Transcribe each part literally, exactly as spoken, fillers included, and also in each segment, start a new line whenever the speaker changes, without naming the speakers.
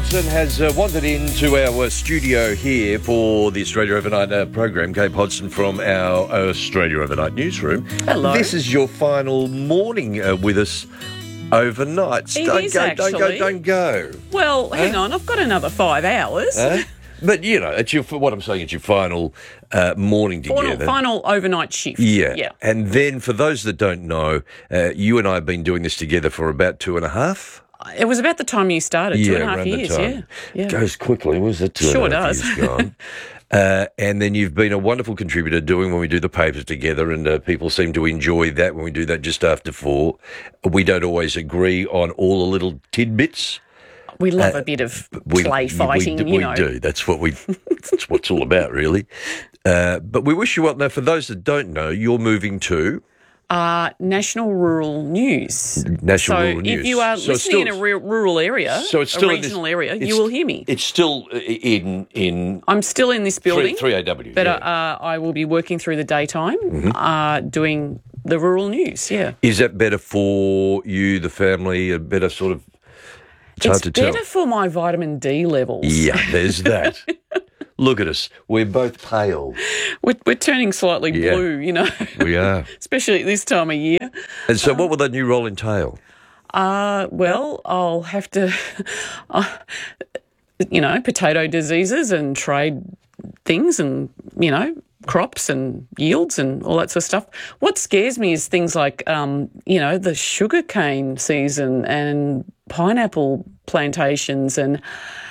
Hodgson has uh, wandered into our studio here for the Australia Overnight uh, program. Gabe Hodgson from our Australia Overnight newsroom.
Hello.
This is your final morning uh, with us overnight.
It
don't
is
go,
actually.
Don't go, don't go.
Well, hang
Huh?
on, I've got another five hours.
Huh? But, you know, it's your, what I'm saying, it's your final uh, morning
Final,
together.
final overnight shift.
Yeah.
Yeah.
And then, for those that don't know, uh, you and I have been doing this together for about two and a half.
It was about the time you started, two
yeah,
and a half
around the
years,
time.
yeah. yeah.
It goes quickly, was it? Two
Sure
and a half
does.
years gone. uh, and then you've been a wonderful contributor doing when we do the papers together, and uh, people seem to enjoy that when we do that just after four. We don't always agree on all the little tidbits.
We love uh, a bit of
we,
play fighting,
we, we,
you know.
We do. That's what we. That's what it's all about, really. Uh, but we wish you well. Now, for those that don't know, you're moving to
uh, National Rural News.
National
so
Rural News.
if you are
so
listening
still,
in a re- rural area,
so it's still
a regional
this,
area, you will hear me.
It's still in in.
I'm still in this building,
three A W,
but
yeah.
uh, I will be working through the daytime,
mm-hmm.
uh, doing the rural news. Yeah.
Is that better for you, the family? A better sort of. It's,
it's
hard to
better
tell.
for my vitamin D levels.
Yeah, there's that. Look at us. We're both pale.
We're, we're turning slightly
yeah.
blue, you know.
We are.
Especially at this time of year.
And so um, what will that new role entail?
Uh, well, I'll have to, uh, you know, potato diseases and trade things and, you know, crops and yields and all that sort of stuff. What scares me is things like, um, you know, the sugarcane season and pineapple plantations, and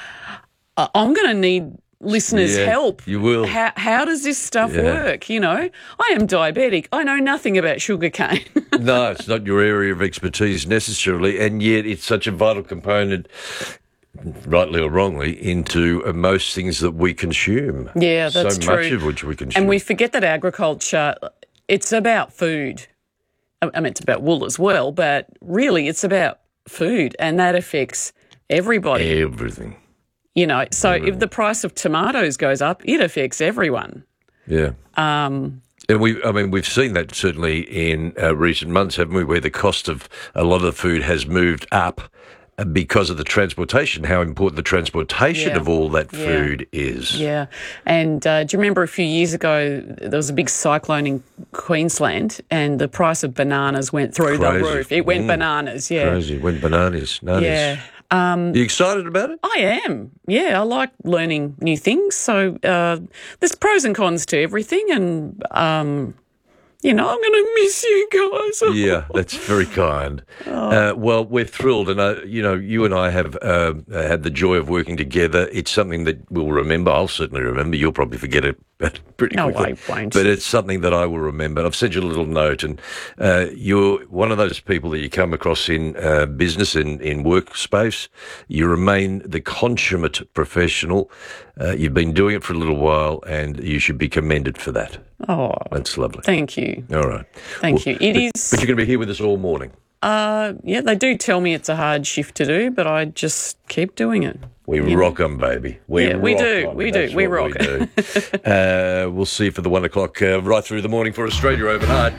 uh, I'm going to need listeners'
yeah,
help.
You will.
How, how does this stuff
yeah.
work? You know, I am diabetic. I know nothing about sugarcane.
No, it's not your area of expertise necessarily, and yet it's such a vital component, rightly or wrongly, into uh, most things that we consume.
Yeah, that's
so
true.
So much of which we consume.
And we forget that agriculture, it's about food. I mean, it's about wool as well, but really it's about food, and that affects everybody.
Everything.
You know, so
Everything.
if the price of tomatoes goes up, it affects everyone.
Yeah.
Um,
and we, I mean, we've seen that certainly in uh, recent months, haven't we, where the cost of a lot of the food has moved up because of the transportation, how important the transportation
yeah.
of all that
yeah.
food is.
Yeah. And uh, do you remember a few years ago there was a big cyclone in Queensland and the price of bananas went through
Crazy.
the roof? It went
mm.
bananas, yeah.
Crazy. It went bananas. Nanas.
Yeah. Um,
you excited about it?
I am. Yeah, I like learning new things. So uh, there's pros and cons to everything, and um, you know, I'm going to miss you guys.
Yeah, that's very kind. Oh. Uh, well, we're thrilled, and uh, you know, you and I have uh, had the joy of working together. It's something that we'll remember. I'll certainly remember. You'll probably forget it pretty
no,
quickly.
I won't.
But it's something that I will remember. I've sent you a little note, and uh, you're one of those people that you come across in uh, business and in, in workspace. You remain the consummate professional. Uh, you've been doing it for a little while, and you should be commended for that.
Oh,
that's lovely.
Thank you.
All right.
Thank
well,
you. It
but,
is.
But you're going to be here with us all morning.
Uh, yeah, they do tell me it's a hard shift to do, but I just keep doing it.
We rock them, baby. We
yeah,
rock
we do.
on.
We
That's
do. We rock.
We do. uh, we'll see you for the one o'clock uh, right through the morning for Australia Overnight.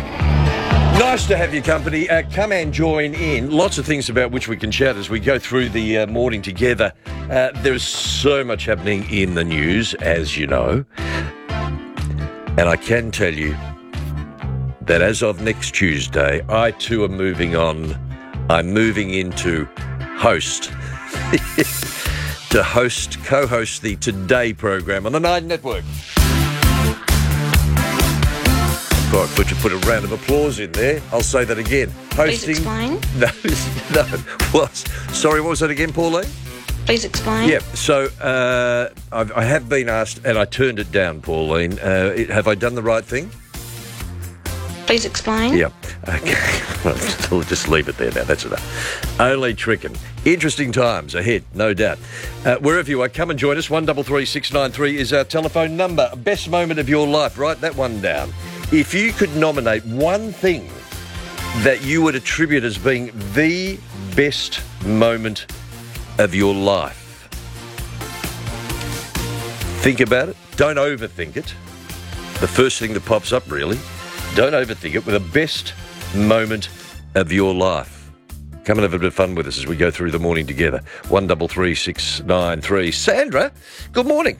Nice to have your company. Uh, come and join in. Lots of things about which we can chat as we go through the uh, morning together. Uh, there's so much happening in the news, as you know. And I can tell you that as of next Tuesday, I too am moving on. I'm moving into host. to host, co-host the Today program on the Nine Network. God, could you put a round of applause in there? I'll say that again. Hosting.
Please explain.
No, no. What? Sorry, what was that again, Pauline?
Please explain.
Yeah, so uh, I've, I have been asked, and I turned it down, Pauline. Uh, it, have I done the right thing?
Please explain.
Yeah. Okay. We'll just leave it there now. That's enough. Only tricking. Interesting times ahead, no doubt. Uh, wherever you are, come and join us. one three three six nine three is our telephone number. Best moment of your life. Write that one down. If you could nominate one thing that you would attribute as being the best moment of your life, think about it. Don't overthink it. The first thing that pops up, really. Don't overthink it. With the best moment of your life. Come and have a bit of fun with us as we go through the morning together. One double three six nine three. Sandra, good morning.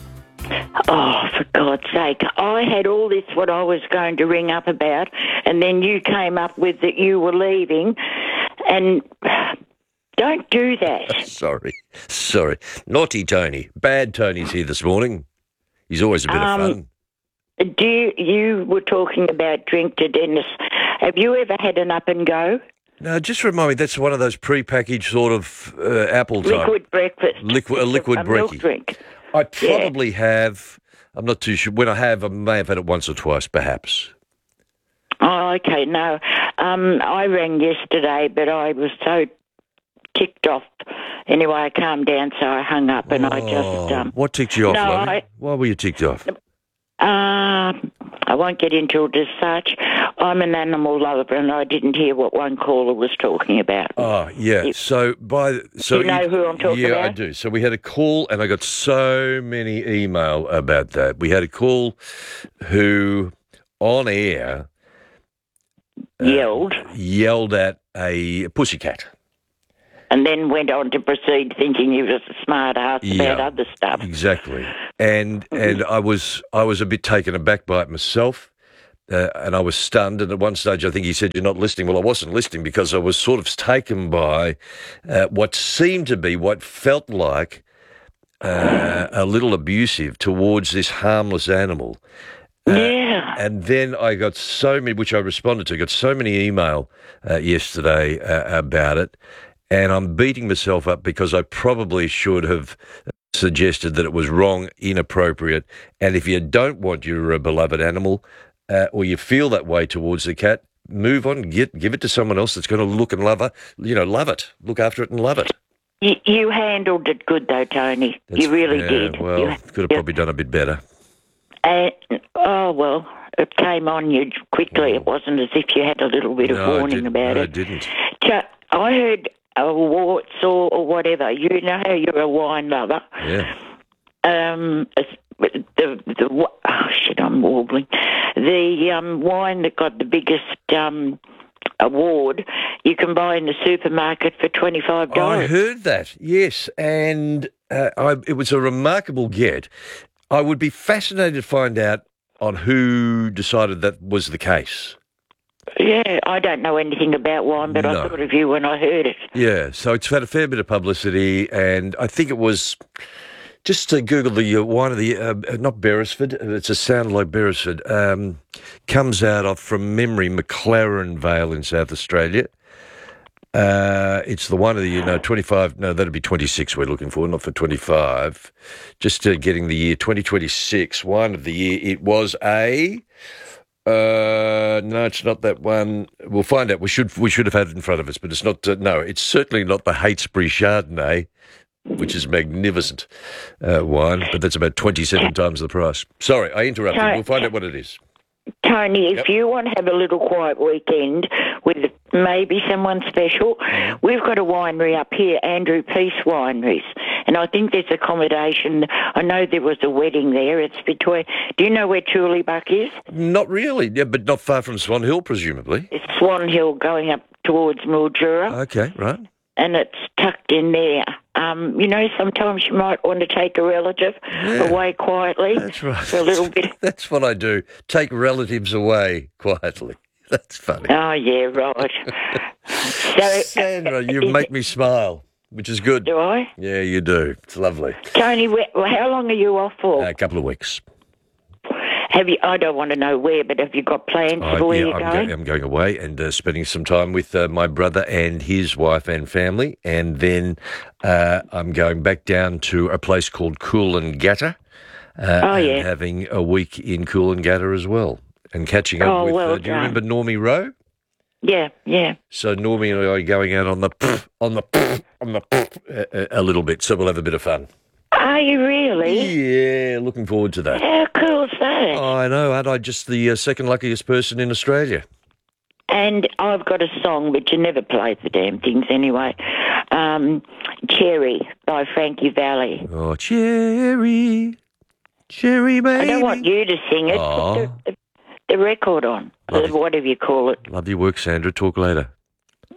Oh, for God's sake. I had all this what I was going to ring up about, and then you came up with that you were leaving, and don't do that.
Sorry, sorry. Naughty Tony. Bad Tony's here this morning. He's always a bit
Um,
of fun.
Do you, you were talking about drink to Dennis. Have you ever had an up and go?
No, just remind me, that's one of those pre-packaged sort of uh, apple type.
Liquid breakfast.
Liquid, a liquid
a milk
brekkie.
drink.
I probably have. I'm not too sure. When I have, I may have had it once or twice, perhaps.
Oh, okay. No, um, I rang yesterday, but I was so ticked off. Anyway, I calmed down, so I hung up, and I just...
Oh,
Um,
what ticked you off,
no,
Lovey?
I-
Why were you ticked off?
Uh, I won't get into it as such. I'm an animal lover, and I didn't hear what one caller was talking about.
Oh, yeah.
You-
So by so
you know who I'm talking
yeah,
about?
I do. So we had a call, and I got so many email about that. We had a call who, on air, uh,
Yelled,
yelled at a pussycat.
and then went on to proceed thinking he was a smart ass
Yeah.
about other stuff.
Exactly. And and I was I was a bit taken aback by it myself. Uh, and I was stunned. And at one stage, I think he said, "You're not listening." Well, I wasn't listening because I was sort of taken by uh, what seemed to be, what felt like uh, a little abusive towards this harmless animal. Uh,
Yeah.
And then I got so many, which I responded to, got so many email uh, yesterday uh, about it. And I'm beating myself up because I probably should have suggested that it was wrong, inappropriate. And if you don't want your uh, beloved animal, uh, or you feel that way towards the cat, move on, get, give it to someone else that's going to look and love her. You know, love it, look after it and love it.
You, you handled it good, though, Tony.
That's-
you really
yeah,
did.
Well,
You-
could have
you-
probably done a bit better.
And, oh, well, it came on you quickly. It wasn't as if you had a little bit of
No, I
warning
didn't.
about
No, I
it.
didn't.
Ch- I heard a Warsaw or whatever. You know how you're a wine lover.
Yeah.
Um, it's- the the oh shit, I'm warbling. The um, wine that got the biggest um, award you can buy in the supermarket for twenty five
I
dollars.
heard that, yes, and uh, I, it was a remarkable get. I would be fascinated to find out on who decided that was the case.
Yeah, I don't know anything about wine, but
No.
I thought of you when I heard it.
Yeah, so it's had a fair bit of publicity, and I think it was just to Google the uh, wine of the uh, not Beresford. It's a sound like Beresford. Um, comes out of from memory McLaren Vale in South Australia. Uh, it's the one of the year, no, twenty-five, no, that'd be twenty-six we're looking for, not for twenty-five. Just uh, getting the year twenty twenty-six, wine of the year. It was a, uh, no, it's not that one. We'll find out. We should we should have had it in front of us, but it's not, uh, no, it's certainly not the Heytesbury Chardonnay, which is magnificent uh, wine, but that's about twenty-seven times the price. Sorry, I interrupted.
Sorry.
We'll find out what it is.
Tony, if
Yep.
you want to have a little quiet weekend with maybe someone special,
Mm-hmm.
we've got a winery up here, Andrew Peace Wineries, and I think there's accommodation. I know there was a wedding there. It's between. Do you know where Tulibuck is?
Not really, yeah, but not far from Swan Hill, presumably.
It's Swan Hill going up towards Mildura,
Okay, right.
and it's tucked in there. Um, you know, sometimes you might want to take a relative
Yeah.
away quietly
That's right.
for a little bit.
That's what I do. Take relatives away quietly. That's funny.
Oh, yeah, right. So,
Sandra, you
is
make
it-
me smile, which is good.
do I?
Yeah, you do. It's lovely.
Tony, where, well, how long are you off for?
A couple of weeks.
Have you? I don't want to know where, but have you got plans
I-
for where
yeah,
you're
I'm,
going?
go- I'm going away and uh, spending some time with uh, my brother and his wife and family, and then uh, I'm going back down to a place called Coolangatta. Uh,
Oh,
and
yeah.
having a week in Coolangatta as well, and catching up
Oh,
with.
well
uh, do you
done.
remember Normie Rowe?
Yeah, yeah.
So Normie and I are going out on the on the on the a, a little bit, so we'll have a bit of fun.
Are you really?
Yeah, looking forward to that.
How cool is that?
I know, aren't I just the uh, second luckiest person in Australia?
And I've got a song, but you never play the damn things anyway. Um, Cherry by Frankie Valli.
Oh, Cherry, Cherry baby.
I don't want you to sing it.
Aw.
Put the, the record on, or
Lovely.
whatever you call it.
Love your work, Sandra. Talk later.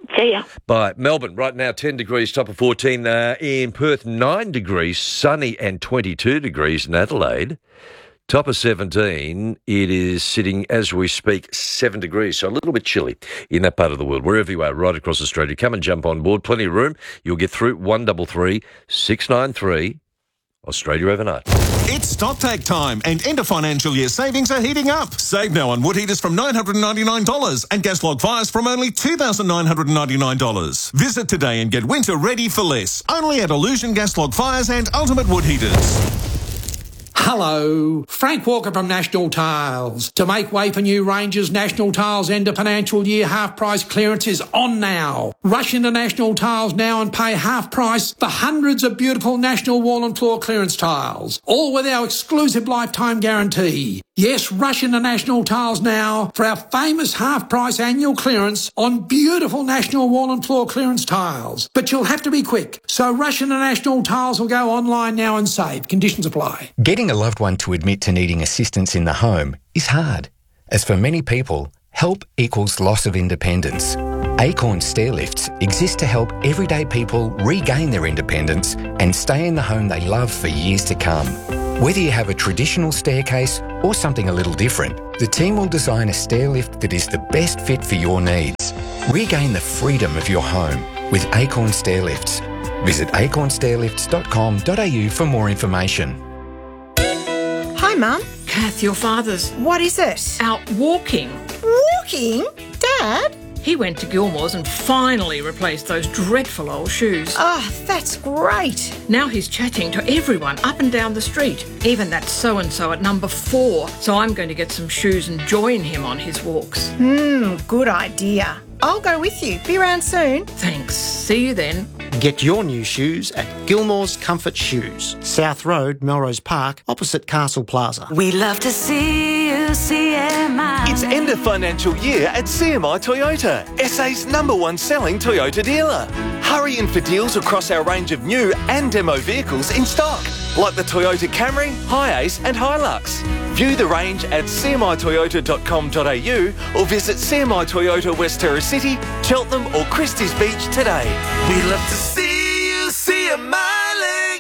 See ya.
Bye. Melbourne, right now, ten degrees, top of fourteen. Uh, in Perth, nine degrees, sunny and twenty-two degrees in Adelaide. Top of seventeen, it is sitting, as we speak, seven degrees, so a little bit chilly in that part of the world. Wherever you are, right across Australia, come and jump on board. Plenty of room. You'll get through one three three, six nine three, Australia Overnight.
It's StockTake time, and end of financial year savings are heating up. Save now on wood heaters from nine hundred ninety-nine dollars and gas log fires from only two thousand nine hundred ninety-nine dollars. Visit today and get winter ready for less. Only at Illusion Gas Log Fires and Ultimate Wood Heaters.
Hello, Frank Walker from National Tiles. To make way for new ranges, National Tiles end of financial year half price clearance is on now. Rush into National Tiles now and pay half price for hundreds of beautiful National wall and floor clearance tiles, all with our exclusive lifetime guarantee. Yes, rush into National Tiles now for our famous half price annual clearance on beautiful National wall and floor clearance tiles. But you'll have to be quick, so rush into National Tiles or go online now and save. Conditions apply.
Getting a loved one to admit to needing assistance in the home is hard. As for many people, help equals loss of independence. Acorn Stairlifts exist to help everyday people regain their independence and stay in the home they love for years to come. Whether you have a traditional staircase or something a little different, the team will design a stairlift that is the best fit for your needs. Regain the freedom of your home with Acorn Stairlifts. Visit acorn stairlifts dot com dot a u for more information.
Hi, Mum.
Kath, your father's
What is it?
out walking.
Walking? Dad?
He went to Gilmore's and finally replaced those dreadful old shoes.
Oh, that's great.
Now he's chatting to everyone up and down the street, even that so-and-so at number four. So I'm going to get some shoes and join him on his walks.
Hmm, good idea. I'll go with you. Be around soon.
Thanks. See you then.
Get your new shoes at Gilmore's Comfort Shoes, South Road, Melrose Park, opposite Castle Plaza.
We love to see you, C M I.
It's end of financial year at C M I Toyota, S A's number one selling Toyota dealer. Hurry in for deals across our range of new and demo vehicles in stock, like the Toyota Camry, Hiace and Hilux. View the range at c m i toyota dot com dot a u or visit C M I Toyota West Terra City, Cheltenham or Christie's Beach today. We love to see you, C M I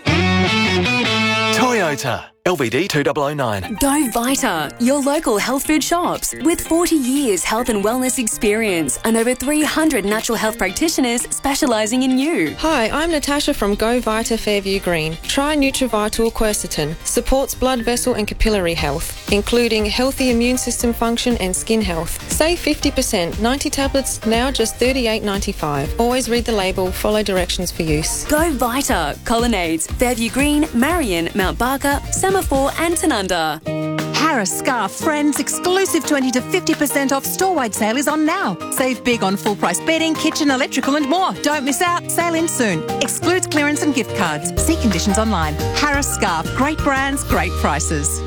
Toyota. L V D two thousand nine.
Go Vita, your local health food shops. With forty years health and wellness experience and over three hundred natural health practitioners specialising in you.
Hi, I'm Natasha from Go Vita Fairview Green. Try Nutrivital Quercetin. Supports blood vessel and capillary health, including healthy immune system function and skin health. Save fifty percent. ninety tablets, now just thirty-eight ninety-five. Always read the label, follow directions for use.
Go Vita, Colonnades, Fairview Green, Marion, Mount Barker, Semaphore and Tanunda.
Harris Scarf Friends exclusive twenty to fifty percent off store-wide sale is on now. Save big on full-price bedding, kitchen, electrical and more. Don't miss out. Sale in soon. Excludes clearance and gift cards. See conditions online. Harris Scarf. Great brands, great prices.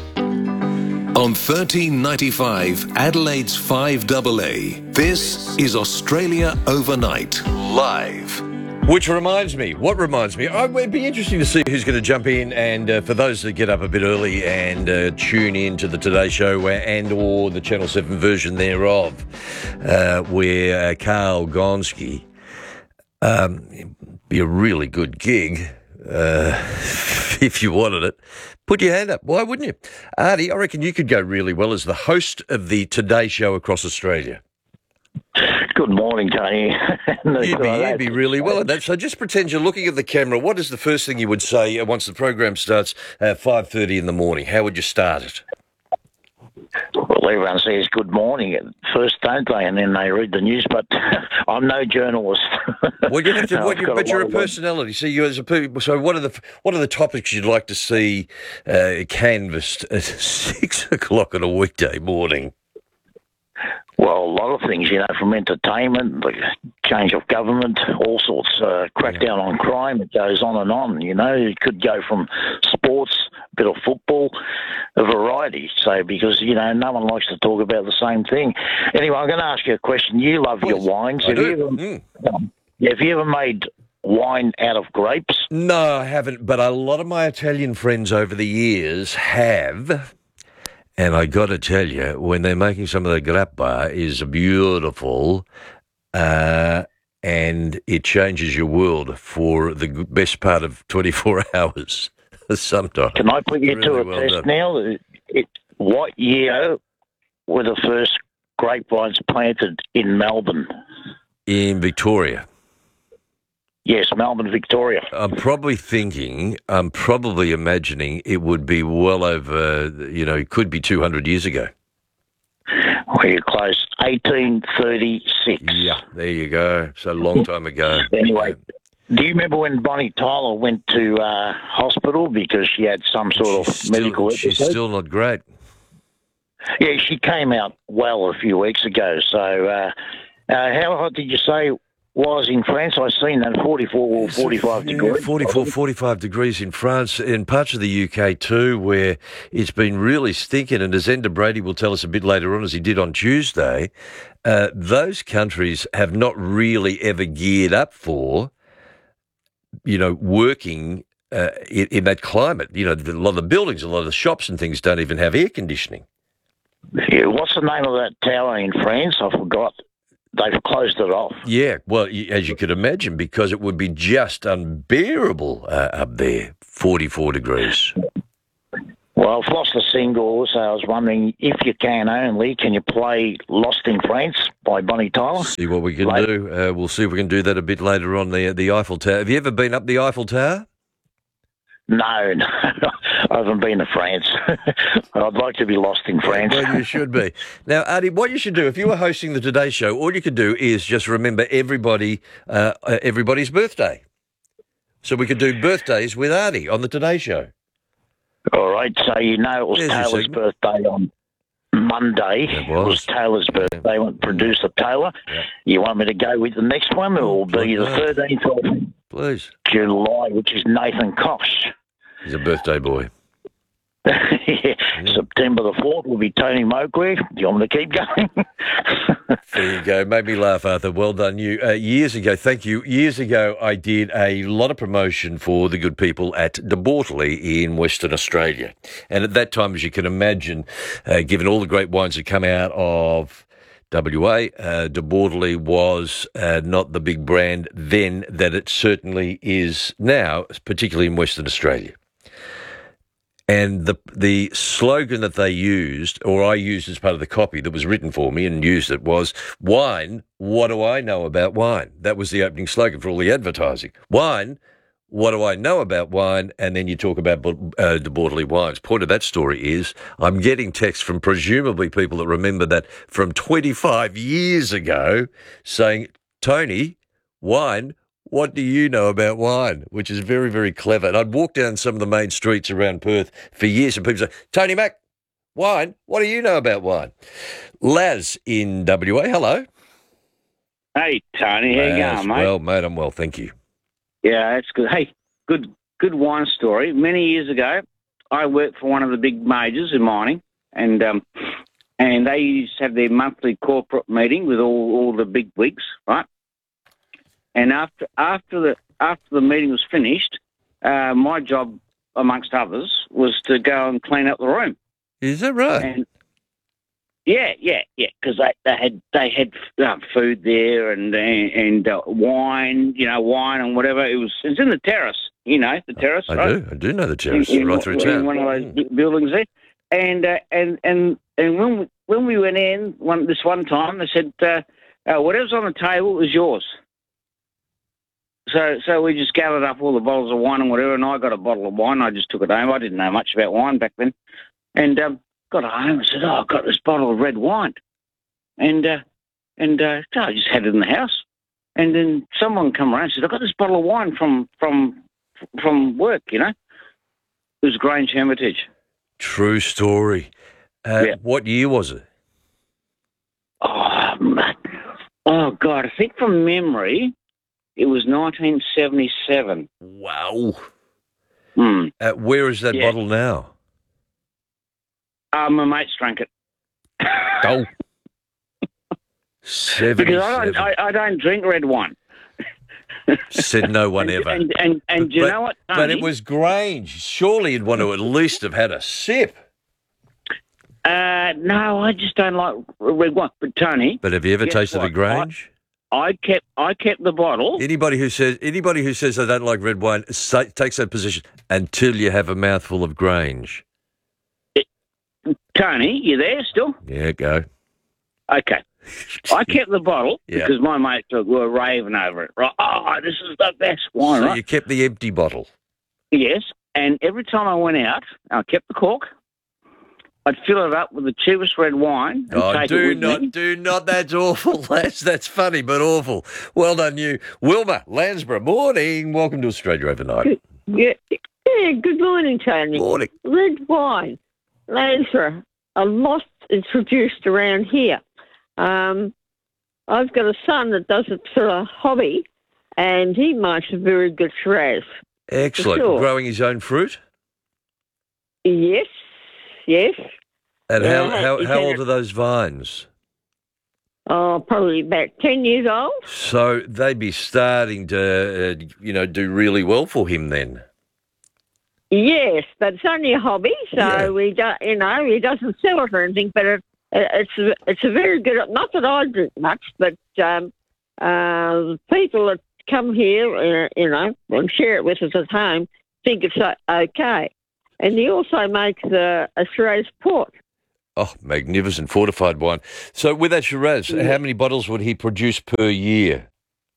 On thirteen ninety-five, Adelaide's five A A, this is Australia Overnight, live.
Which reminds me, what reminds me, oh, it'd be interesting to see who's going to jump in, and uh, for those that get up a bit early and uh, tune in to the Today Show and or the Channel seven version thereof, uh, where uh, Carl Gonski, um, be a really good gig uh, if you wanted it. Put your hand up. Why wouldn't you? Artie, I reckon you could go really well as the host of the Today Show across Australia.
Good morning, Tony.
you'd, be, you'd be really well at that. So just pretend you're looking at the camera. What is the first thing you would say once the program starts at five thirty in the morning? How would you start it?
Well, everyone says good morning at first, don't they? And then they read the news, but I'm no journalist.
Well, you have to,
No,
what,
I've
you,
got
but
a
you're
lot
a
of work.
personality. See, you as a pe- so what are the what are the topics you'd like to see uh, canvassed at six o'clock on a weekday morning?
Well, a lot of things, you know, from entertainment, the change of government, all sorts, uh, crackdown on crime, it goes on and on, you know. It could go from sports, a bit of football, a variety, so, because, you know, no one likes to talk about the same thing. Anyway, I'm going to ask you a question. You love your wines.
I
Have
do.
you ever,
Mm.
um, have you ever made wine out of grapes?
No, I haven't, but a lot of my Italian friends over the years have. And I got to tell you, when they're making some of the grappa, is beautiful. Uh, and it changes your world for the g- best part of twenty-four hours sometimes.
Can I put you
Really
to a
well
test
done.
now? It, it, what year were the first grapevines planted in Melbourne?
In Victoria.
Yes, Melbourne, Victoria.
I'm probably thinking, I'm probably imagining it would be well over, you know, it could be two hundred years ago.
Well, you're close. eighteen thirty-six.
Yeah, there you go. So a long time ago.
Anyway, do you remember when Bonnie Tyler went to uh, hospital because she had some sort of medical
She's
episode?
still not great.
Yeah, she came out well a few weeks ago. So uh, uh, how hot did you say it was in France? I've seen that, forty-four or forty-five
Yeah,
degrees.
forty-four, forty-five degrees in France, in parts of the U K too, where it's been really stinking. And as Enda Brady will tell us a bit later on, as he did on Tuesday, uh, those countries have not really ever geared up for, you know, working uh, in, in that climate. You know, a lot of the buildings, a lot of the shops and things don't even have air conditioning.
Yeah, what's the name of that tower in France? I forgot. They've closed it off.
Yeah, well, y- as you could imagine, because it would be just unbearable uh, up there, forty-four degrees.
Well, I've lost a single, so I was wondering if you can only, can you play Lost in France by Bonnie Tyler?
See what we can
Later.
do. Uh, we'll see if we can do that a bit later on, the, the Eiffel Tower. Have you ever been up the Eiffel Tower?
No, no, I haven't been to France. I'd like to be lost in France.
Well, you should be. Now, Artie, what you should do, if you were hosting the Today Show, all you could do is just remember everybody, uh, uh, everybody's birthday. So we could do birthdays with Artie on the Today Show.
All right, so you know it was
There's your
Taylor's
segment.
birthday on Monday.
It
It was,
was.
Taylor's birthday, yeah. Producer Taylor.
Yeah.
You want me to go with the next one? It will be the
Please.
thirteenth of
Please.
July, which is Nathan Koch.
He's a birthday boy.
yeah. September the fourth will be Tony Mowgli. Do you want me to keep going?
There you go. Made me laugh, Arthur. Well done, you. Uh, years ago, thank you. Years ago, I did a lot of promotion for the good people at De Bortoli in Western Australia. And at that time, as you can imagine, uh, given all the great wines that come out of W A, uh, De Bortoli was uh, not the big brand then that it certainly is now, particularly in Western Australia. And the the slogan that they used, or I used as part of the copy that was written for me and used it, was, wine, what do I know about wine? That was the opening slogan for all the advertising. Wine, what do I know about wine? And then you talk about uh, De Bortoli wines. Point of that story is I'm getting texts from presumably people that remember that from twenty-five years ago saying, Tony, wine, what do you know about wine? Which is very, very clever. And I'd walk down some of the main streets around Perth for years and people say, Tony Mac, wine, what do you know about wine? Laz in W A, hello.
Hey, Tony, how you
Laz,
going, mate?
Well, mate, I'm well, thank you.
Yeah, that's good. Hey, good good wine story. Many years ago, I worked for one of the big majors in mining, and um, and they used to have their monthly corporate meeting with all, all the big wigs, right? And after after the after the meeting was finished, uh, my job, amongst others, was to go and clean up the room.
Is that right?
And yeah, yeah, yeah, because they, they had they had uh, food there and and, and uh, wine, you know, wine and whatever. It was it's in the terrace, you know, the terrace.
I
right?
do, I do know the terrace,
in, in,
right through
in
town.
one of those bu- buildings there. And uh, and and and when we, when we went in one this one time, they said, uh, uh, "Whatever's on the table is yours." So so we just gathered up all the bottles of wine and whatever, and I got a bottle of wine. I just took it home. I didn't know much about wine back then, and um, got home and said, "Oh, I've got this bottle of red wine," and uh, and uh, so I just had it in the house. And then someone come around and said, "I got this bottle of wine from from from work," you know. It was Grange Hermitage.
True story. Uh,
Yeah.
What year was it?
Oh, mate. Oh, God, I think from memory, it was nineteen seventy-seven.
Wow.
Hmm.
Uh, where is that
Yeah.
bottle now?
Uh, my mates drank it.
Oh.
Because I don't,
seventy-seven.
I, I don't drink red wine.
Said no one
and,
ever.
And, and, and do you
but,
know what,
But
Tony?
it was Grange. Surely you'd want to at least have had a sip.
Uh, no, I just don't like red wine. But, Tony...
But have you ever
guess
tasted
what?
a Grange?
I kept I kept the bottle.
Anybody who says anybody who says they don't like red wine say, takes that position until you have a mouthful of Grange.
Tony, you there still?
Yeah, go.
Okay. I kept the bottle
Yeah.
because my mates were raving over it. Right? Oh, this is the best wine,
So
right?
you kept the empty bottle.
Yes, and every time I went out, I kept the cork. I'd fill it up with the cheapest red wine and
Oh,
take it
do
with
not,
me.
do not. That's awful. That's that's funny, but awful. Well done, you, Wilma Landsborough. Morning. Welcome to Australia Overnight.
Yeah, yeah, good morning, Tony.
Morning.
Red wine, Landsborough, a lot introduced around here. Um, I've got a son that does it for a hobby, and he makes a very good Shiraz.
Excellent.
For sure.
Growing his own fruit.
Yes, yes.
And
Yeah,
how how,
he's
how
had
old
it-
are those vines?
Oh, probably about ten years old.
So they'd be starting to, uh, you know, do really well for him then.
Yes, but it's only a hobby, so we don't, you know, he doesn't sell it or anything. But it, it's a, it's a very good. Not that I drink much, but um, uh, people that come here, uh, you know, and share it with us at home, think it's uh, okay. And he also makes a, a Shiraz port.
Oh, magnificent fortified wine. So with that Shiraz, how many bottles would he produce per year?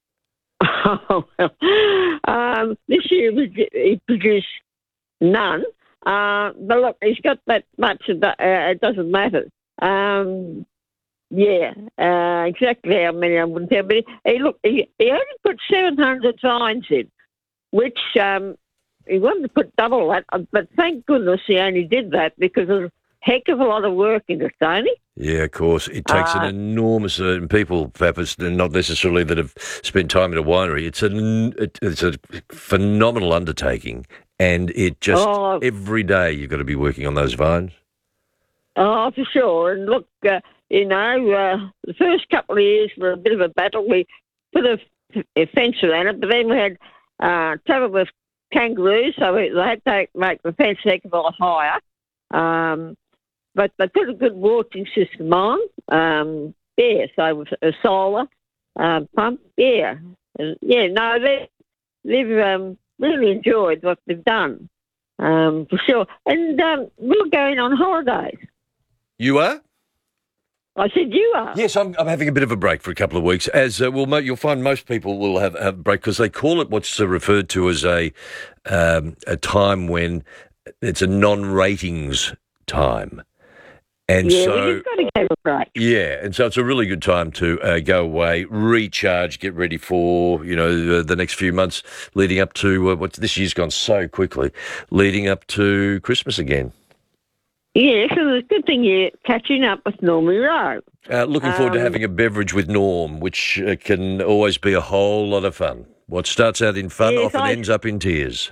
Oh, well, um, this year we- he produced none. Uh, but look, he's got that much of that. Uh, it doesn't matter. Um, yeah, uh, exactly how many I wouldn't tell. But he, he look, he, he only put seven hundred vines in, which um, he wanted to put double that. uh, But thank goodness he only did that because there's a heck of a lot of work in it, Tony.
Yeah, of course. It takes
Uh,
an enormous, uh, and people, perhaps not necessarily that have spent time in a winery, it's an it, it's a phenomenal undertaking. And it just,
Oh.
every day you've got to be working on those vines.
Oh, for sure. And look, uh, you know, uh, the first couple of years were a bit of a battle. We put a, a fence around it, but then we had uh, trouble with kangaroos, so we, they had to make the fence a heck of a lot higher. Um, but they put a good watering system on. Um, yeah, so with a solar uh, pump, yeah. And, yeah, no, they, they've um, really enjoyed what they've done, um, for sure. And um, we're going on holidays.
You are?
I said you are.
Yes, I'm, I'm having a bit of a break for a couple of weeks. As uh, well, mo- you'll find most people will have, have a break because they call it what's uh, referred to as a um, a time when it's a non-ratings time. And
yeah,
so,
well, you've got to have a break.
yeah, and so it's a really good time to uh, go away, recharge, get ready for, you know, the, the next few months leading up to, uh, what's this year's gone so quickly, leading up to Christmas again.
Yeah, so it's a good thing you're catching up with Normie Rowe.
Uh, looking forward to
Um,
having a beverage with Norm, which uh, can always be a whole lot of fun. What starts out in fun
Yes,
often
I-
ends up in tears.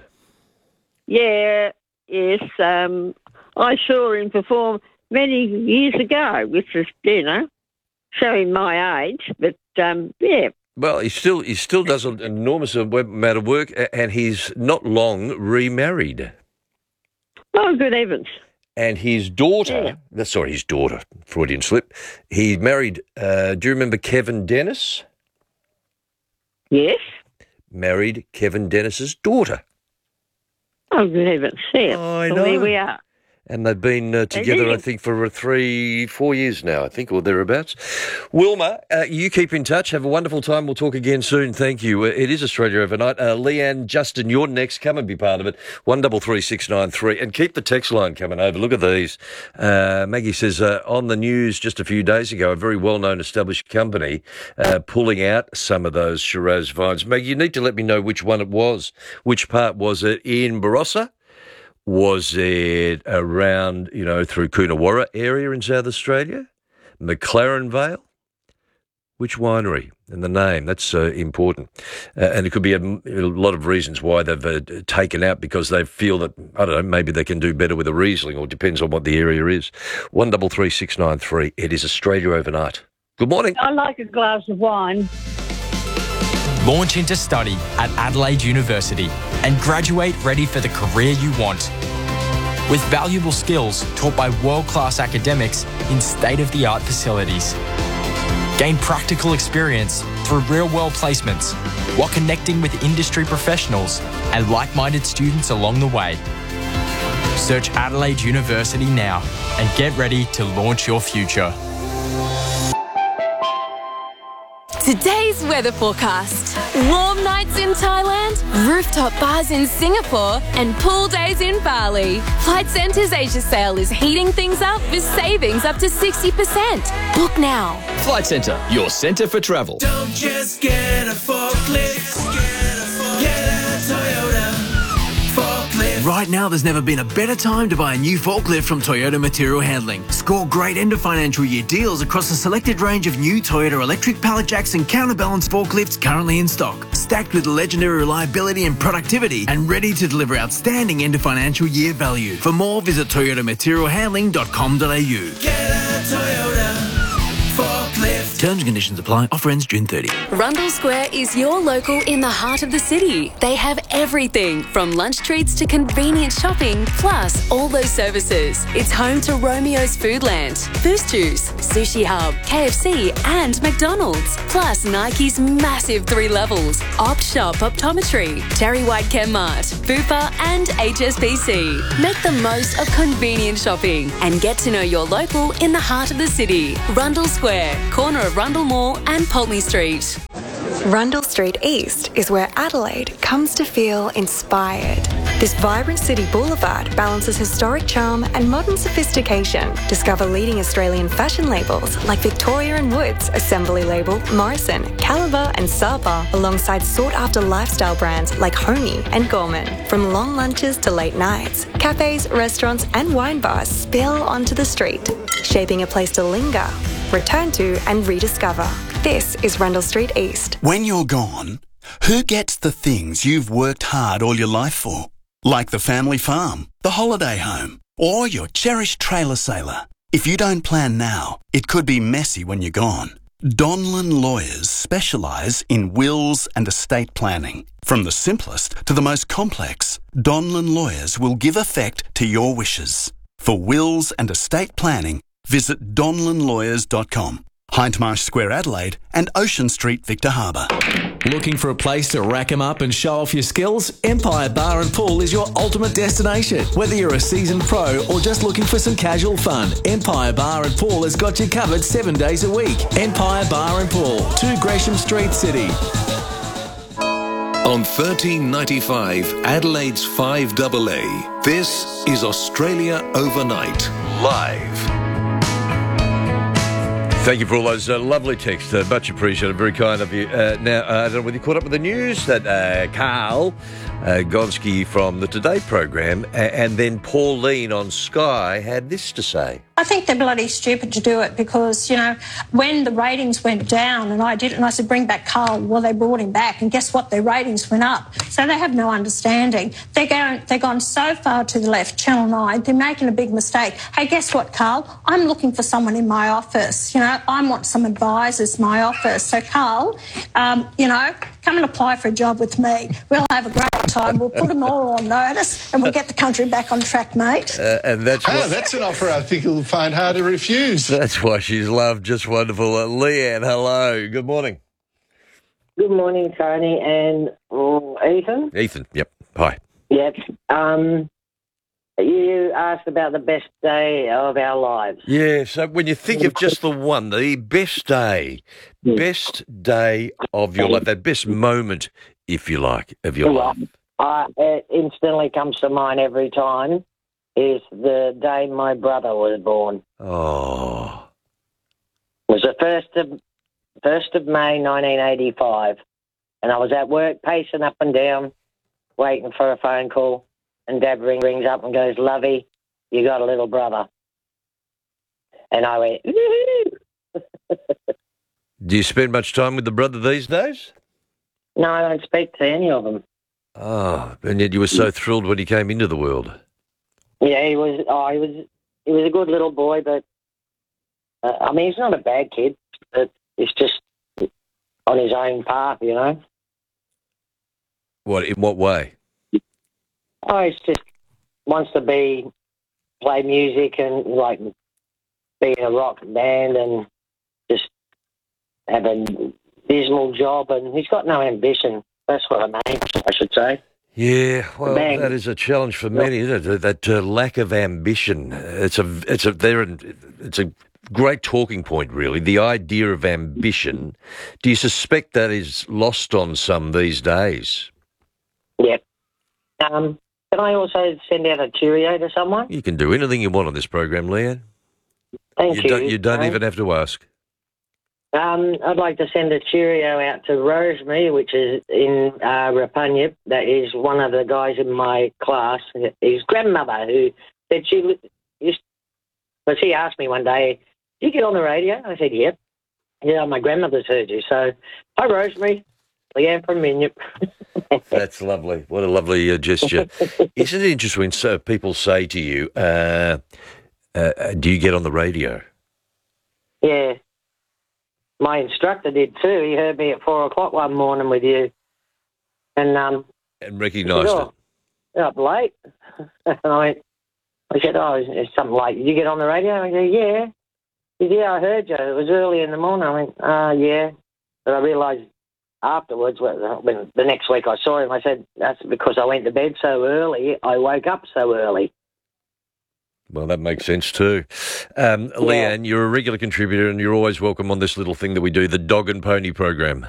Yeah, yes. Um, I saw him perform many years ago, which is, you know, showing my age. But, um, yeah.
Well, he still he still does an enormous amount of work, a- and he's not long remarried.
Oh, good heavens.
And his daughter, uh, sorry, his daughter, Freudian slip, he married, uh, do you remember Kevin Dennis?
Yes.
Married Kevin Dennis's daughter.
Oh, good heavens. Yeah.
I
well,
know.
there we are.
And they've been uh, together, I think, for uh, three, four years now, I think, or thereabouts. Wilma, uh, you keep in touch. Have a wonderful time. We'll talk again soon. Thank you. Uh, it is Australia Overnight. Uh, Leanne, Justin, you're next. Come and be part of it. one double three six nine three. And keep the text line coming over. Look at these. Uh, Maggie says, uh, on the news just a few days ago, a very well-known established company uh, pulling out some of those Shiraz vines. Maggie, you need to let me know which one it was. Which part was it? In Barossa? Was it around, you know, through Coonawarra area in South Australia? McLaren Vale? Which winery? And the name, that's uh, important. Uh, and it could be a, a lot of reasons why they've uh, taken out, because they feel that, I don't know, maybe they can do better with a Riesling, or depends on what the area is. one double three six nine three. It is Australia Overnight. Good morning.
I like a glass of wine.
Launch into study at Adelaide University and graduate ready for the career you want. With valuable skills taught by world-class academics in state-of-the-art facilities. Gain practical experience through real-world placements while connecting with industry professionals and like-minded students along the way. Search Adelaide University now and get ready to launch your future.
Today's weather forecast. Warm nights in Thailand, rooftop bars in Singapore, and pool days in Bali. Flight Centre's Asia sale is heating things up with savings up to sixty percent. Book now.
Flight Centre, your centre for travel.
Don't just get a forklift, get a Toyota forklift.
Right now, there's never been a better time to buy a new forklift from Toyota Material Handling. Score great end of financial year deals across a selected range of new Toyota electric pallet jacks and counterbalance forklifts currently in stock, stacked with legendary reliability and productivity, and ready to deliver outstanding end of financial year value. For more, visit toyota material handling dot com dot a u.
Get a Toyota forklift.
Terms and conditions apply. Offer ends June thirtieth.
Rundle Square is your local in the heart of the city. They have everything from lunch treats to convenient shopping, plus all those services. It's home to Romeo's Foodland, Boost Juice, Sushi Hub, K F C and McDonald's, plus Nike's massive three levels, Op Shop Optometry, Terry White Chemmart, Bupa and H S B C. Make the most of convenient shopping and get to know your local in the heart of the city. Rundle Square, corner of Rundle Mall and Pulteney Street.
Rundle Street East is where Adelaide comes to feel inspired. This vibrant city boulevard balances historic charm and modern sophistication. Discover leading Australian fashion labels like Victoria and Woods, Assembly Label, Morrison, Caliber and Sapa, alongside sought-after lifestyle brands like Homey and Gorman. From long lunches to late nights, cafes, restaurants and wine bars spill onto the street, shaping a place to linger, return to and rediscover. This is Rundle Street East.
When you're gone, who gets the things you've worked hard all your life for? Like the family farm, the holiday home, or your cherished trailer sailor. If you don't plan now, it could be messy when you're gone. Donlan Lawyers specialise in wills and estate planning. From the simplest to the most complex, Donlan Lawyers will give effect to your wishes. For wills and estate planning, visit donlan lawyers dot com. Hindmarsh Square, Adelaide, and Ocean Street, Victor Harbour.
Looking for a place to rack 'em up and show off your skills? Empire Bar and Pool is your ultimate destination. Whether you're a seasoned pro or just looking for some casual fun, Empire Bar and Pool has got you covered seven days a week. Empire Bar and Pool, two Gresham Street, City.
On thirteen ninety-five, Adelaide's five A A, this is Australia Overnight, live.
Thank you for all those uh, lovely texts. Uh, much appreciated. Very kind of you. Uh, now, uh, I don't know whether you caught up with the news that uh, Carl uh, Gonski from the Today program uh, and then Pauline on Sky had this to say.
I think they're bloody stupid to do it because, you know, when the ratings went down and I did it and I said, bring back Carl, well, they brought him back and guess what? Their ratings went up. So they have no understanding. They're going, they've gone so far to the left, Channel nine, they're making a big mistake. Hey, guess what, Carl? I'm looking for someone in my office. You know, I want some advisors in my office. So, Carl, um, you know, come and apply for a job with me. We'll have a great time. We'll put them all on notice and we'll get the country back on track, mate.
Uh, and that's
oh,
what...
that's an offer I think you'll find hard to refuse.
That's why she's loved. Just wonderful. Uh, Leanne, hello. Good morning.
Good morning, Tony and um, Ethan.
Ethan, yep. Hi.
Yep. Um, you asked about the best day of our lives.
Yeah, so when you think of just the one, the best day, best day of your life, that best moment, if you like, of your
Well,
life.
Uh, it instantly comes to mind every time is the day my brother was born.
Oh.
It was the first of first of May, nineteen eighty-five, and I was at work pacing up and down, waiting for a phone call, and Dad ring, rings up and goes, "Lovey, you got a little brother." And I went, "Woo-hoo."
Do you spend much time with the brother these days?
No, I don't speak to any of them.
Oh, and yet you were so thrilled when he came into the world.
Yeah, he was. Oh, he was. He was a good little boy, but uh, I mean, he's not a bad kid. But he's just on his own path, you know.
What? In what way?
Oh, he's just wants to be play music and like be in a rock band and just have a dismal job, and he's got no ambition. That's what I mean, I should say.
Yeah, well,
Bang.
that is a challenge for many, isn't it? That uh, lack of ambition. It's a, it's a, there, it's a great talking point, really. The idea of ambition. Do you suspect that is lost on some these days?
Yep. Um, can I also send out a cheerio to someone?
You can do anything you want on this program, Leanne.
Thank
you.
you.
Don't, you don't
um,
even have to ask.
Um, I'd like to send a cheerio out to Rosemary, which is in uh, Rapunyip. That is one of the guys in my class. His grandmother, who said she used. Well, she asked me one day, "Do you get on the radio?" I said, "Yep." Yeah, my grandmother's heard you. So, hi, Rosemary. Leanne from Minyip.
That's lovely. What a lovely uh, gesture. Isn't it interesting when so people say to you, uh, uh, do you get on the radio?
Yeah. My instructor did too. He heard me at four o'clock one morning with you. And um,
And recognised
oh, it. Up late. And I went, I said, oh, it's something late. Did you get on the radio? I said, yeah. He said, yeah, I heard you. It was early in the morning. I went, ah, uh, yeah. But I realised afterwards, when the next week I saw him, I said, that's because I went to bed so early, I woke up so early.
Well, that makes sense too. Um,
Yeah.
Leanne, you're a regular contributor and you're always welcome on this little thing that we do, the Dog and Pony program.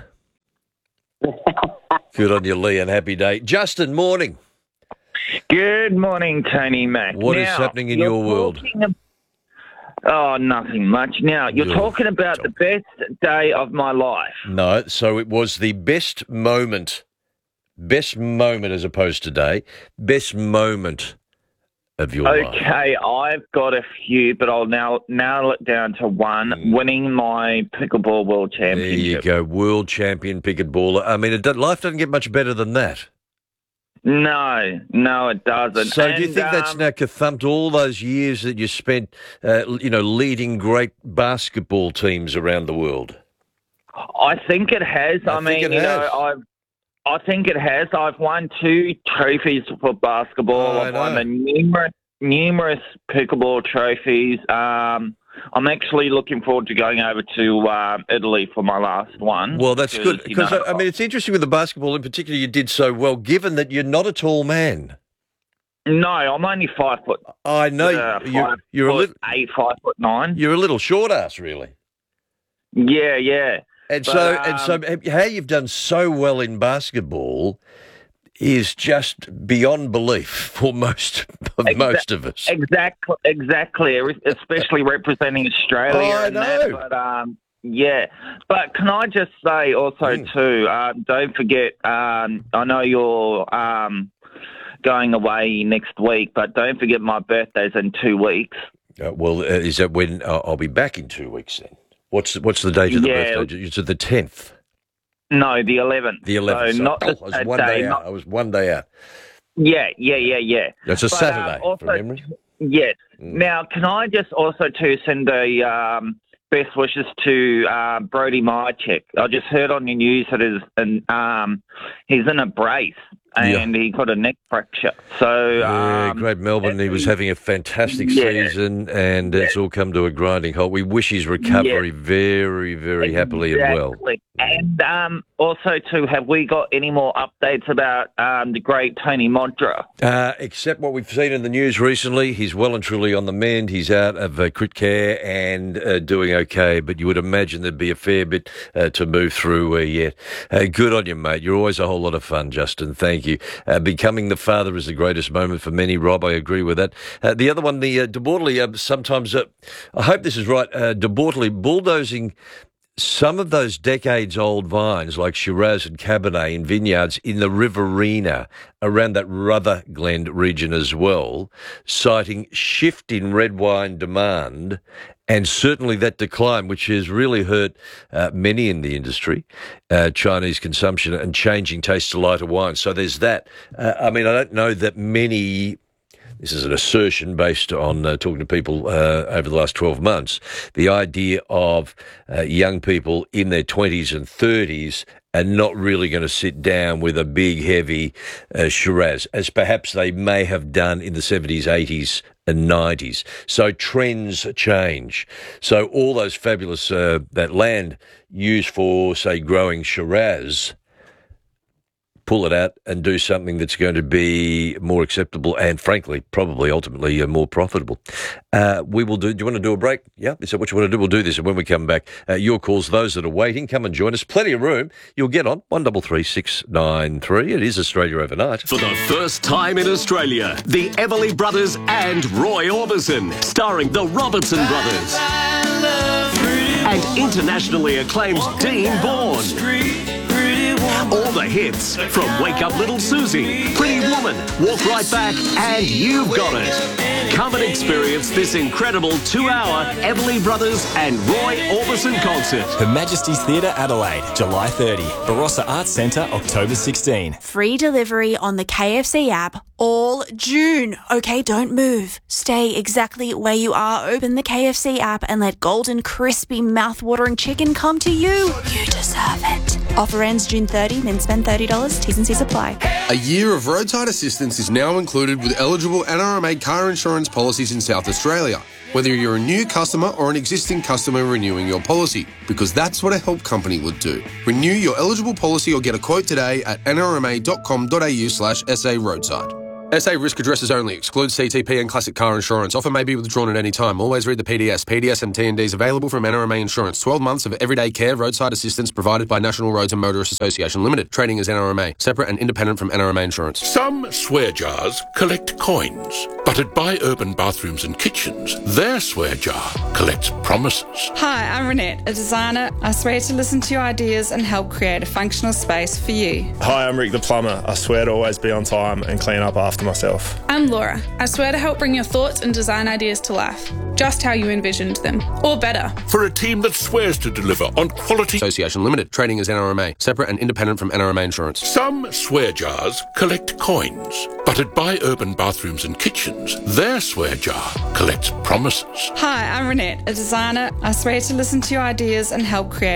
Good on you, Leanne. Happy day. Justin, morning.
Good morning, Tony Mac.
What is
Now,
happening in
you're
your world?
talking ab- Oh, nothing much. Now, you're
Yeah.
talking about the best day of my life.
No, so it was the best moment, best moment as opposed to day, best moment of your life.
Okay, I've got a few, but I'll now narrow it down to one, winning my pickleball world
There
championship.
you go, world champion picketballer. I mean, it do- life doesn't get much better than that.
No, no, it doesn't.
So do you
And,
think that's
um,
now cathumped all those years that you spent, uh, you know, leading great basketball teams around the world?
I think it has. I,
I
mean,
think it
you
has.
know, I've. I think it has. I've won two trophies for basketball.
Oh, I
I've won
know.
the numerous, numerous pickleball trophies. Um, I'm actually looking forward to going over to uh, Italy for my last one.
Well, that's good
you
because
know,
I mean it's interesting with the basketball in particular. You did so well, given that you're not a tall man.
no, I'm only five foot.
I know
uh,
you're,
five
you're a
foot
little
eight, five foot nine.
you're a little short ass, really.
Yeah, yeah.
And
But,
so and so,
um,
how you've done so well in basketball is just beyond belief for most for
Exa-
most of us.
Exactly, exactly. Especially representing Australia.
Oh, I
and that,
know.
but um, yeah. But can I just say also
Mm.
too? Um, don't forget. Um, I know you're um, going away next week, but don't forget my birthday's in two weeks.
Uh, well, uh, is that when uh, I'll be back in two weeks? Then what's what's the date of the
Yeah.
birthday? Is it the tenth?
No, the eleventh.
The eleventh.
So not
oh,
the
I was
that
one
day.
day out.
Not,
I was one day out.
yeah, yeah, yeah, yeah.
That's a
But, um,
Saturday,
also,
from memory.
Yes.
Mm.
Now, can I just also too send a um, best wishes to uh, Brody Mychek? I just heard on the news that his, and um, he's in a brace and he got a neck fracture. So
Yeah,
um,
great Melbourne. He was having a fantastic
Yeah.
season, and it's all come to a grinding halt. We wish his recovery very, very happily and well.
Exactly. And um, also, too, have we got any more updates about um, the great Tony Modra?
Uh, except what we've seen in the news recently, he's well and truly on the mend. He's out of uh, crit care and uh, doing okay, but you would imagine there'd be a fair bit uh, to move through uh, yet. Uh, good on you, mate. You're always a whole lot of fun, Justin. Thank you. Uh, becoming the father is the greatest moment for many, Rob. I agree with that. Uh, the other one, the uh, De Bortoli, uh, sometimes, uh, I hope this is right, uh, De Bortoli bulldozing some of those decades-old vines like Shiraz and Cabernet in vineyards in the Riverina around that Rutherglen region as well, citing shift in red wine demand and certainly that decline, which has really hurt uh, many in the industry, uh, Chinese consumption and changing tastes to lighter wine. So there's that. Uh, I mean, I don't know that many this is an assertion based on uh, talking to people uh, over the last twelve months, the idea of uh, young people in their twenties and thirties are not really going to sit down with a big, heavy uh, Shiraz, as perhaps they may have done in the seventies, eighties and nineties. So trends change. So all those fabulous, uh, that land used for, say, growing Shiraz, pull it out and do something that's going to be more acceptable and, frankly, probably ultimately uh, more profitable. Uh, we will do. Do you want to do a break? Yeah, is that what you want to do? We'll do this, and when we come back, uh, your calls, those that are waiting, come and join us. Plenty of room. You'll get on one double three six nine three. It is Australia Overnight.
For the first time in Australia, the Everly Brothers and Roy Orbison, starring the Robertson Brothers and internationally acclaimed Dean Bourne. All the hits from Wake Up Little Susie, Pretty Woman, Walk Right Back, and You've Got It. Come and experience this incredible two-hour Everly Brothers and Roy Orbison concert.
Her Majesty's Theatre, Adelaide, July thirtieth. Barossa Arts Centre, October sixteenth.
Free delivery on the K F C app all June. Okay, don't move. Stay exactly where you are. Open the K F C app and let golden, crispy, mouth-watering chicken come to you. You deserve it. Offer ends June thirtieth, then spend thirty dollars. T's and C's apply.
A year of roadside assistance is now included with eligible N R M A car insurance policies in South Australia, whether you're a new customer or an existing customer renewing your policy, because that's what a help company would do. Renew your eligible policy or get a quote today at n r m a dot com dot a u slash s a roadside. S A risk addresses only. Excludes C T P and classic car insurance. Offer may be withdrawn at any time. Always read the P D S. P D S and T and Ds available from N R M A Insurance. twelve months of everyday care, roadside assistance provided by National Roads and Motorists Association Limited. Trading as N R M A. Separate and independent from N R M A Insurance.
Some swear jars collect coins, but at Buy Urban Bathrooms and Kitchens, their swear jar collects promises.
Hi, I'm Renette, a designer. I swear to listen to your ideas and help create a functional space for you.
Hi, I'm Rick the plumber. I swear to always be on time and clean up after myself.
I'm Laura. I swear to help bring your thoughts and design ideas to life, just how you envisioned them, or better.
For a team that swears to deliver on quality...
Association Limited. Trading as N R M A. Separate and independent from N R M A Insurance.
Some swear jars collect coins, but at Buy Urban Bathrooms and Kitchens, their swear jar collects promises.
Hi, I'm Renette, a designer. I swear to listen to your ideas and help create